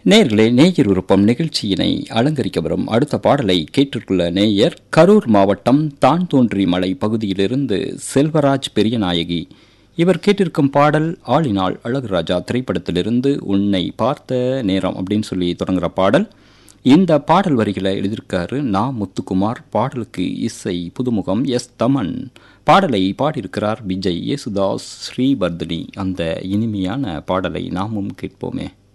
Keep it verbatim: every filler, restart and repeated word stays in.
நேயர்களே, நேயர் விருப்பம் நிகழ்ச்சியினை அலங்கரிக்க வரும் அடுத்த பாடலை கேட்டிருக்குள்ள நேயர் கரூர் மாவட்டம் தான்தோன்றி மலை பகுதியிலிருந்து செல்வராஜ் பெரியநாயகி. இவர் கேட்டிருக்கும் பாடல் ஆளினால் அழகுராஜா திரைப்படத்திலிருந்து உன்னை பார்த்த நேரம் அப்படின்னு சொல்லி தொடங்குற பாடல். இந்த பாடல் வரிகளை எழுதியிருக்காரு நா முத்துக்குமார். பாடலுக்கு இசை புதுமுகம் எஸ் தமன். பாடலை பாடியிருக்கிறார் விஜய், யேசுதாஸ், ஸ்ரீவர்தினி. அந்த இனிமையான பாடலை நாமும் கேட்போமே.